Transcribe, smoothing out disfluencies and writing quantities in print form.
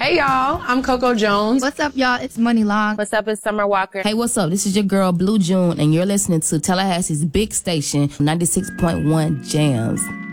Hey, y'all. I'm Coco Jones. What's up, y'all? It's Money Long. What's up? It's Summer Walker. Hey, what's up? This is your girl, Blue June, and you're listening to Tallahassee's big station, 96.1 Jams.